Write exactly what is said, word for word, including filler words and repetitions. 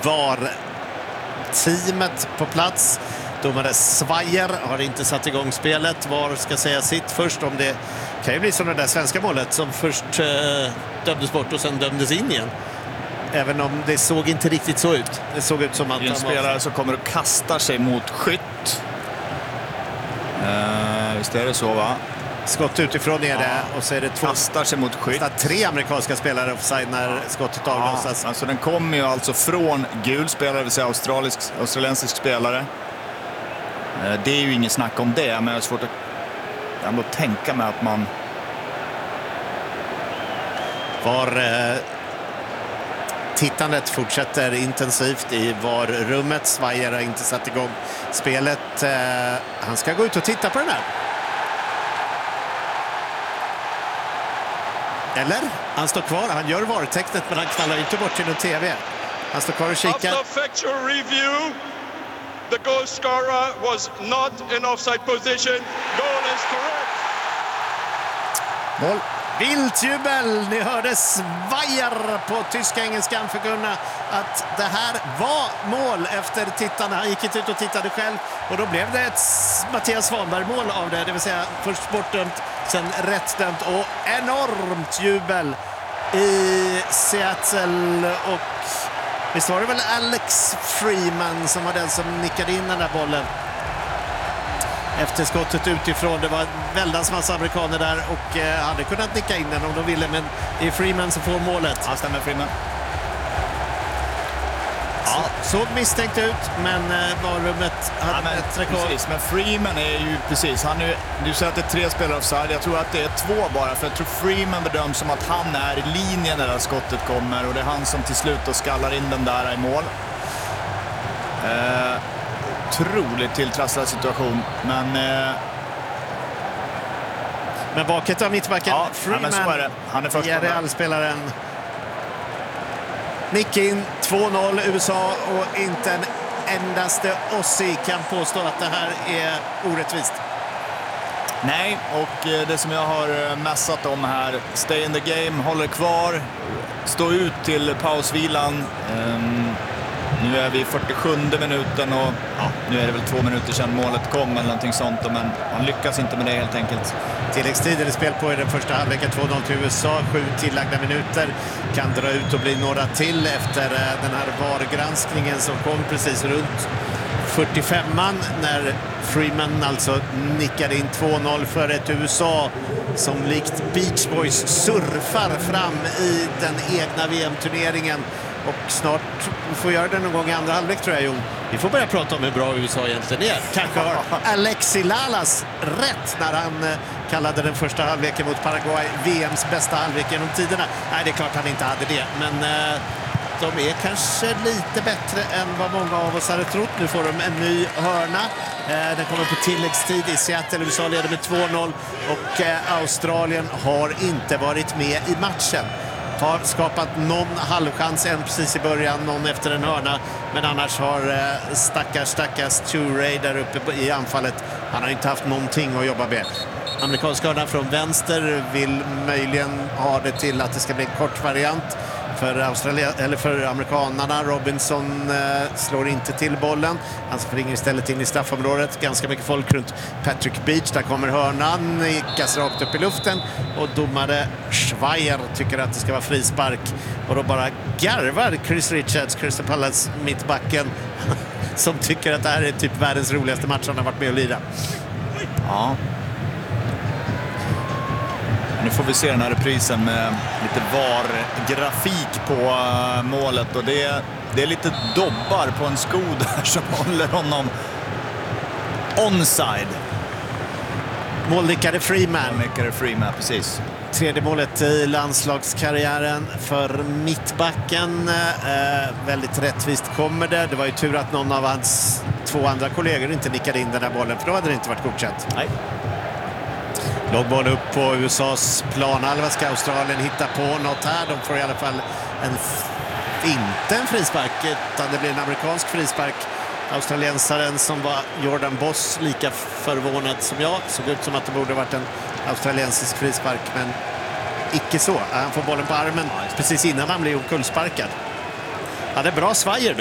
V A R-teamet på plats. Domare Svajer har inte satt igång spelet. V A R ska säga sitt först. Om det kan ju bli som det där svenska målet som först eh, dömdes bort och sen dömdes in igen. Även om det såg inte riktigt så ut. Det såg ut som att en spelare som kommer och kastar sig mot skytt. Uh, visst är det så, va? Skott utifrån är det, ja. Och så är det två, kastar sig mot skytt. Tre amerikanska spelare offside när ja. skottet avlossas. Ja, alltså den kommer ju alltså från gul spelare, det vill säga australisk, australiensisk spelare. Uh, det är ju inget snack om det, men jag har svårt att ändå tänka mig att man var... Uh, Tittandet fortsätter intensivt i V A R-rummet. Svajer har inte satt igång spelet. Eh, han ska gå ut och titta på den här. Eller? Han står kvar. Han gör V A R-tecknet, men han knallar inte bort till en tv. Han står kvar och kikar. After factual review, the goal scorer was not in offside position. Goal is correct. Mål. Vilt jubel, ni hörde Svajer på tyska-engelskan förkunna att det här var mål efter tittarna. Han gick inte ut och tittade själv och då blev det ett Mattias Svanberg-mål av det. Det vill säga först bortdömt, sen rättdömt och enormt jubel i Seattle. Och visst var det väl Alex Freeman som var den som nickade in den där bollen efter skottet utifrån. Det var väldans massa amerikaner där och eh, hade kunnat nicka in den om de ville, men det är Freeman som får målet. Ja, stämmer, Freeman. Ja, såg misstänkt ut, men eh, varummet hade ja, men, ett rekord. Precis, men Freeman är ju precis, han är, du säger att det är tre spelare offside, jag tror att det är två bara, för jag tror Freeman bedöms som att han är i linjen när skottet kommer och det är han som till slut och skallar in den där i mål. Eh, otroligt tilltrasslad situation, men eh... men baket av mittbacken ja, Freeman, men så är det. Han är första Real-spelaren. Nick in två noll U S A och inte en endaste Aussie kan påstå att det här är orättvist. Nej, och det som jag har mässat om här, stay in the game, håller kvar, stå ut till pausvilan. Um... Nu är vi i fyrtiosjunde minuten och ja, nu är det väl två minuter sedan målet kom eller någonting sånt, men han lyckas inte med det helt enkelt. Tilläggstiden är spel på i den första halvleken, två noll till U S A, sju tillagda minuter. Kan dra ut och bli några till efter den här V A R-granskningen som kom precis runt fyrtiofemman när Freeman alltså nickade in två noll för ett U S A som likt Beach Boys surfar fram i den egna V M-turneringen. Och snart får göra det någon gång i andra halvlek, tror jag, Jon. Vi får börja prata om hur bra U S A egentligen är. Kanske har Alexi Lalas rätt när han eh, kallade den första halvleken mot Paraguay V M:s bästa halvlek genom tiderna. Nej, det är klart han inte hade det, men eh, de är kanske lite bättre än vad många av oss hade trott. Nu får de en ny hörna. Eh, den kommer på tilläggstid i Seattle. U S A leder med två noll och eh, Australien har inte varit med i matchen. Har skapat någon halvchans, en precis i början, någon efter en hörna. Men annars har eh, stackars, stackars Touré där uppe i anfallet. Han har inte haft någonting att jobba med. Amerikanska hörna från vänster vill möjligen ha det till att det ska bli en kort variant. För, Australia, eller för amerikanerna. Robinson eh, slår inte till bollen. Han springer istället in i straffområdet. Ganska mycket folk runt Patrick Beach. Där kommer hörnan, nickas rakt upp i luften. Och domare Svajer tycker att det ska vara frispark. Och då bara garvar Chris Richards, Crystal Palace mittbacken, som tycker att det här är typ världens roligaste match han har varit med och lira. Ja. Nu får vi se den här reprisen med lite V A R-grafik på uh, målet. Och det är, det är lite dobbar på en sko där som håller honom onside. Målnickade Freeman. Målnickade Freeman, precis. Tredje målet i landslagskarriären för mittbacken. Eh, väldigt rättvist kommer det. Det var ju tur att någon av hans två andra kollegor inte nickade in den här bollen, för då hade det inte varit godkänt. Nej. Lågboll upp på U S A:s planhalva. Ska Australien hitta på något här? De får i alla fall en, inte en frispark, utan det blir en amerikansk frispark. Australiensaren som var Jordan Boss lika förvånad som jag. Såg ut som att det borde varit en australiensisk frispark, men icke så. Han får bollen på armen precis innan han blir omkullsparkad. Ja, det är bra Svajer.